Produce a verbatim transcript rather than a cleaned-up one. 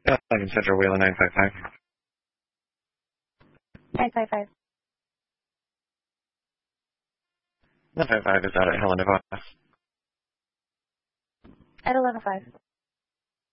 Yeah, Lincoln Central, Wheeler nine five five. nine five five. nine five five is out at Helen, Nevada. At eleven five.